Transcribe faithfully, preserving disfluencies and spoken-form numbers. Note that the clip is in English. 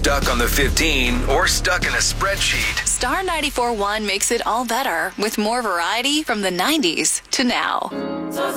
stuck on the fifteen or stuck in a spreadsheet, Star ninety-four point one makes it all better with more variety from the nineties to now.